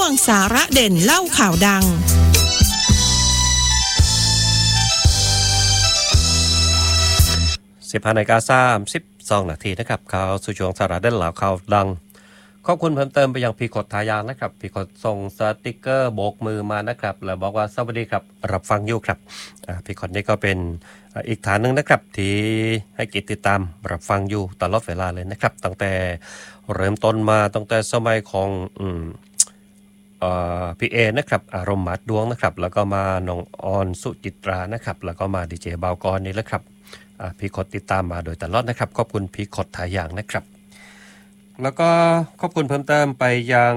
งสาระเด่นเล่าข่าวดัง 15:32 นาทีนะครับข่าวสู่ช่วงสาระเด่นเล่าข่าวดังขอบคุณเพิ่มเติมไปยังพี่ขดทายางนะครับพี่ขดส่งสติกเกอร์โบกมือมานะครับแล้วบอกว่าสวัสดีครับรับฟังอยู่ครับพี่ขดนี่ก็เป็นอีกฐานนึงนะครับที่ให้กิจติดตามรับฟังอยู่ตลอดเวลาเลยนะครับตั้งแต่เริ่มต้นมาตั้งแต่สมัยของพี่เอนะครับอารมณ์หมาดดวงนะครับแล้วก็มาน้องออนสุจิตรานะครับแล้วก็มาดีเจบาวกรนี่แหละครับพี่ขดติดตามมาโดยตลอดนะครับขอบคุณพี่ขดทายางนะครับแล้วก็ขอบคุณเพิ่มเติมไปยัง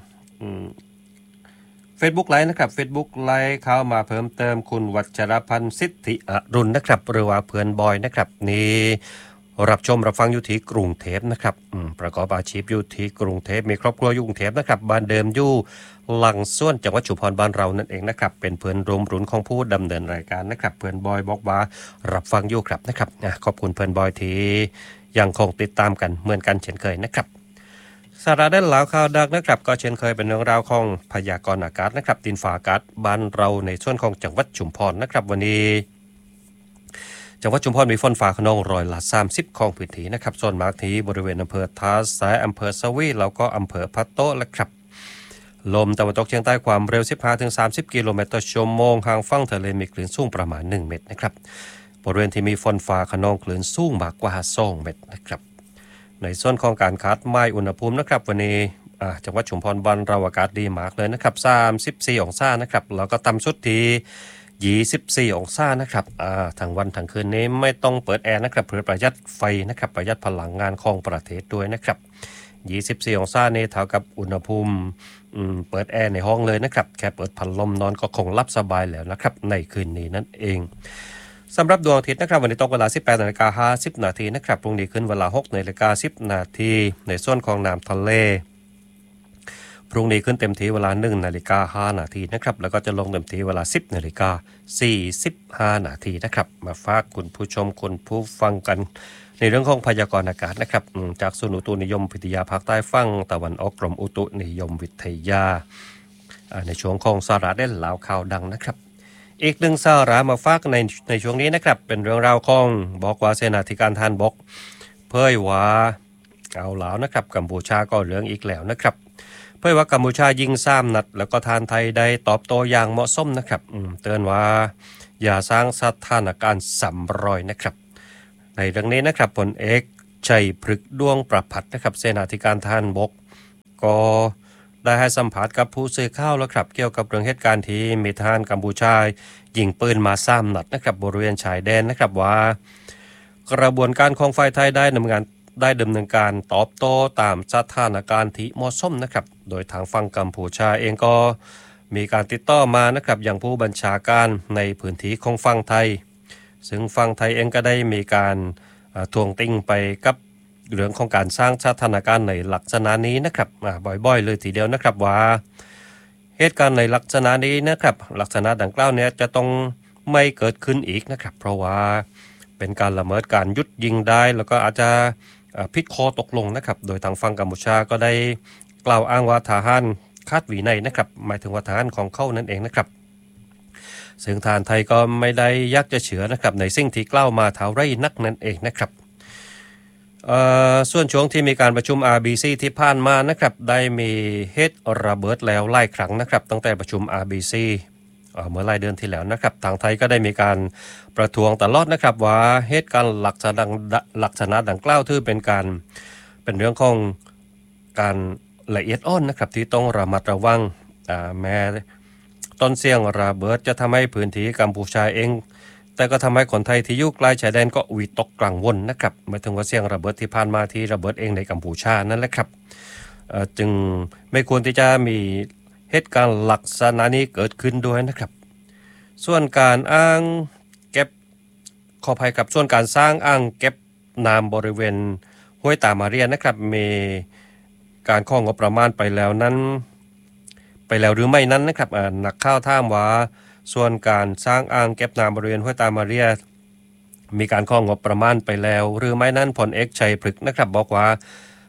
Facebook ไลฟ์นะครับ Facebook ไลฟ์เข้ามาเพิ่มเติมคุณวัชรพันธ์สิทธิอรุณนะครับหรือว่าเพื่อนบอยนะครับนี่รับชมรับฟังอยู่ที่กรุงเทพนะครับประกอบอาชีพอยู่ที่กรุงเทพมีครอบครัวอยู่กรุงเทพนะครับบ้านเดิมอยู่หลังส่วนจังหวัดชุมพรบ้านเรานั่นเองนะครับเป็นเพื่อนรวมรุ่นของผู้ดำเนินรายการนะครับเพื่อนบอยบอกว่ารับฟังอยู่ครับนะครับขอบคุณเพื่อนบอยที่ยังคงติดตามกันเหมือนกันเช่นเคยนะครับสาระด้านหลาวข่าวดังนะครับก็เช่นเคยเป็นเรื่องราวของพยากรณ์อากาศนะครับดินฟ้าอากาศบ้านเราในส่วนของจังหวัดชุมพรนะครับวันนี้จังหวัดชุมพรมีฝนฟ้าคะนอง30%ของพื้นที่นะครับส่วนมากที่บริเวณอำเภอท่าสายอำเภอสวีแล้วก็อำเภอพะโต้และครับลมตะวันตกเฉียงใต้ความเร็ว 15-30 กิโลเมตรต่อชั่วโมงห่างฝั่งทะเลมีคลื่นสูงประมาณ1เมตรนะครับบริเวณที่มีฝนฟ้าคะนองคลื่นสูงมากกว่า2เมตรนะครับในส่วนของการคาดหมายอุณหภูมินะครับวันนี้จังหวัดชุมพรบ้านเราอากาศดีมากเลยนะครับ34องศานะครับแล้วก็ต่ำสุดที่24องศานะครับทั้งวันทั้งคืนนี้ไม่ต้องเปิดแอร์นะครับเพื่อประหยัดไฟนะครับประหยัดพลังงานของประเทศด้วยนะครับ24องศานี่เท่ากับอุณหภูมิเปิดแอร์ในห้องเลยนะครับแค่เปิดพัดลมนอนก็คงหลับสบายแล้วนะครับในคืนนี้นั่นเองสำหรับดวงอาทิตย์นะครับวันนี้ตกเวลา 18:50 นาทีนะครับพรุ่งนี้ขึ้นเวลา 6:10 นาทีในส่วนของน้ำทะเลพรุ่งนี้ขึ้นเต็มที่เวลา 1:05 นาทีนะครับแล้วก็จะลงเต็มที่เวลา 10:45 นาทีนะครับมาฝากคุณผู้ชมคุณผู้ฟังกันในเรื่องของพยากรณ์อากาศนะครับจากศูนย์อุตุนิยมวิทยาภาคใต้ฝั่งตะวันออกกรมอุตุนิยมวิทยาในช่วงของสาระเด่นข่าวข่าวดังนะครับอีกหนึ่งสาระมาฝากในช่วงนี้นะครับเป็นเรื่องราวของบอกว่าเสนาธิการทหารบกเผยว่าเอาแล้วนะครับกัมพูชาก็เรื่องอีกแล้วนะครับเผยว่ากัมพูชายิง3นัดแล้วก็ทหารไทยได้ตอบโต้อย่างเหมาะสมนะครับเตือนว่าอย่าสร้างสถานการณ์ซ้ำรอยนะครับในเรื่องนี้นะครับพลเอกชัยพฤกษ์ดวงประภัสนะครับเสนาธิการทหารบกก็ได้ให้สัมภาษณ์กับผู้สื่อข่าวแล้วครับเกี่ยวกับเรื่องเหตุการณ์ที่มีทหารกัมพูชายิงปืนมา3นัดนะครับบริเวณชายแดนนะครับว่ากระบวนการของฝ่ายไทยได้ดำเนินการตอบโต้ตามสถานการณ์ที่เหมาะสมนะครับโดยทางฝั่งกัมพูชาเองก็มีการติดต่อมานะครับอย่างผู้บัญชาการในพื้นที่ของฝั่งไทยซึ่งฝั่งไทยเองก็ได้มีการทวงติงไปกับเรื่องของการสร้างสถานการณ์ในลักษณะนี้นะครับบ่อยๆเลยทีเดียวนะครับว่าเหตุการณ์ในลักษณะนี้นะครับลักษณะดังกล่าวนี้จะต้องไม่เกิดขึ้นอีกนะครับเพราะว่าเป็นการละเมิดการหยุดยิงได้แล้วก็อาจจะผิดข้อตกลงนะครับโดยทางฝั่งกัมพูชาก็ได้กล่าวอ้างว่าทหารขาดวินัยนะครับหมายถึงว่าทหารของเขานั่นเองนะครับซึ่งทหารไทยก็ไม่ได้อยากจะเชื่อนะครับในสิ่งที่กล่าวมาเท่าไรนักนั่นเองนะครับส่วนช่วงที่มีการประชุม RBC ที่ผ่านมานะครับได้มีเหตุระเบิดแล้วหลายครั้งนะครับตั้งแต่ประชุม RBC เมื่อหลายเดือนที่แล้วนะครับทางไทยก็ได้มีการประท้วงตลอดนะครับว่าเหตุการณ์ลักษณะดังกล่าวถือเป็นเรื่องของการละเอียดอ่อนนะครับที่ต้องระมัดระวังแม้ต้นเสียงระเบิดจะทำให้พื้นที่กัมพูชาเองแต่ก็ทำให้คนไทยที่อยู่ใกล้ชายแดนก็วิตกกังวลนะครับหมายถึงว่าเสียงระเบิดที่ผ่านมาที่ระเบิดเองในกัมพูชานั่นแหละครับจึงไม่ควรที่จะมีเหตุการณ์ลักษณะนี้เกิดขึ้นด้วยนะครับส่วนการอ้างเก็บขออภัยครับส่วนการสร้างอ้างเก็บน้ำบริเวณห้วยตามาเรียนะครับมีการของงบประมาณไปแล้วหรือไม่นั้นนะครับนักข่าวถามว่าส่วนการสร้างอ่างเก็บน้ำบริเวณห้วยตามาเรียมีการของงบประมาณไปแล้วหรือไม่นั้นพลเอกชัยพฤกษ์นะครับบอกว่า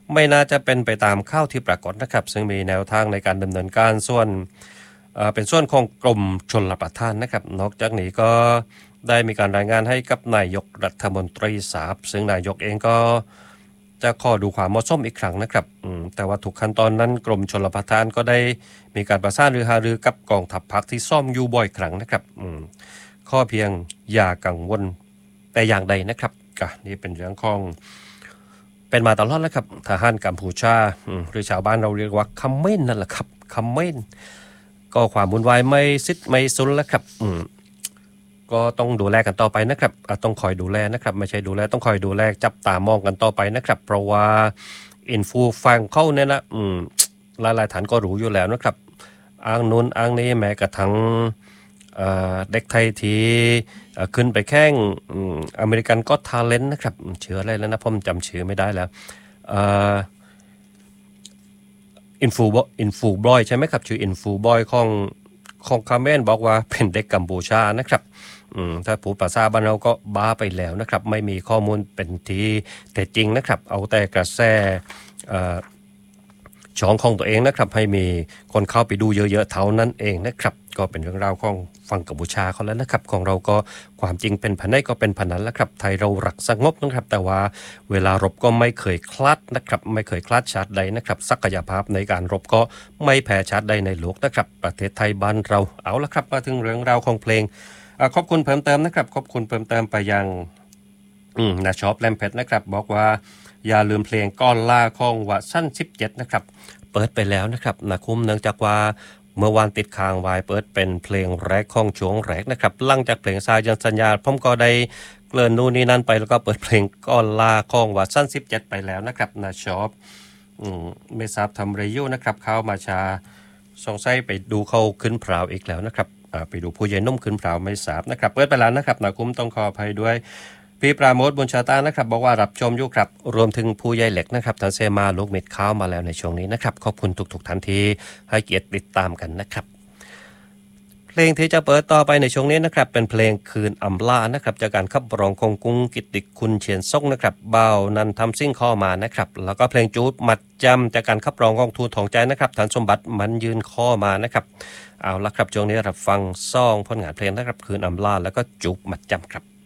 ไม่น่าจะเป็นไปตามข้าวที่ปรากฏนะครับซึ่งมีแนวทางในการดำเนินการเป็นส่วนของกรมชลประทานนะครับนอกจากนี้ก็ได้มีการรายงานให้กับนายกรัฐมนตรีทราบซึ่งนายกเองก็จะขอดูความเหมาะสมอีกครั้งนะครับแต่ว่าทุกขั้นตอนนั้นกรมชลประทานก็ได้มีการประสานหรือหารือกับกองทัพภาคที่ซ่อมอยู่บ่อยครั้งนะครับข้อเพียงอย่ากังวลแต่อย่างใดนะครับนี่เป็นเรื่องของเป็นมาตลอดแล้วครับทหารกัมพูชาหรือชาวบ้านเราเรียกว่าคัมเมนนั่นแหละครับคัมเมนก็ความวุ่นวายไม่สิ้นไม่สุดแล้วครับก็ต้องดูแลกันต่อไปนะครับต้องคอยดูแลนะครับไม่ใช่ดูแลต้องคอยดูแลจับตามองกันต่อไปนะครับเพราะว่าอินฟูฟังเข้าเนี่ยนะหลายๆฐานก็รู้อยู่แล้วนะครับอ้างนู้นอ้างนี้แม้กระทั่งเด็กไทยที่ขึ้นไปแข่งอเมริกันก็ทาเลนต์นะครับชื่ออะไรแล้วนะผมจำชื่อไม่ได้แล้วอินฟูบอยใช่ไหมครับชื่ออินฟูบอยของคาเมนบอกว่าเป็นเด็กกัมพูชานะครับถ้าพูดภาษาบ้านเราก็บ้าไปแล้วนะครับไม่มีข้อมูลเป็นที่แต่จริงนะครับเอาแต่กระแสช่องของตัวเองนะครับให้มีคนเข้าไปดูเยอะๆเท่านั้นเองนะครับก็เป็นเรื่องราวของฝั่งกัมพูชาเขาแล้วนะครับของเราก็ความจริงเป็นพันได้ก็เป็นพันนั้นแล้วครับไทยเรารักสงบนะครับแต่ว่าเวลารบก็ไม่เคยคลาดนะครับไม่เคยคลาดชาติใดนะครับศักยภาพในการรบก็ไม่แพ้ชาติใดในโลกนะครับประเทศไทยบ้านเราเอาละครับมาถึงเรื่องราวของเพลงขอบคุณเพิ่มเติมนะครับขอบคุณเพิ่มเติมไปยังนาช็อปแลมเพชรนะครับบอกว่าอย่าลืมเพลงก้อนล่าของวะสั้น17นะครับเปิดไปแล้วนะครับนะคุ้มเนื่องจากว่าเมื่อวานติดค้างไว้เปิดเป็นเพลงแรกของช่วงแรกนะครับหลังจากเพลงสายยันสัญญาผมก็ได้เกลื่อนนู่นนี่นั่นไปแล้วก็เปิดเพลงก้อนล่าของวะสั้น17ไปแล้วนะครับนาช็อปไม่ทราบทำไรอยู่นะครับเข้ามาชาสงสัยไปดูเขาขึ้นพราวอีกแล้วนะครับไปดูผู้ใหญ่นุ่มขึ้นพราวไม่ทราบนะครับเปิดไปแล้วนะครับนะคุ้มต้องขออภัยด้วยพี่ปราโมทบุญชาตานะครับบอกว่ารับชมอยู่ครับรวมถึงผู้ใหญ่เหล็กนะครับท่านเซมาลูกเม็ดข้าวมาแล้วในช่วงนี้นะครับขอบคุณทุกท่านที่ให้เกียรติติดตามกันนะครับเพลงที่จะเปิดต่อไปในช่วงนี้นะครับเป็นเพลงคืนอำลานะครับจากการขับร้องของกุ้งกิตติคุณเชียนซ่งนะครับเบานันทำซิ่งข้อมานะครับแล้วก็เพลงจูดมัดจำจากการขับร้องของทูตทองใจนะครับฐานสมบัติมันยืนข้อมานะครับเอาละครับช่วงนี้รับฟังซ่องผลงานเพลงนะครับคืนอำลาแล้วก็จูดมัดจำครับ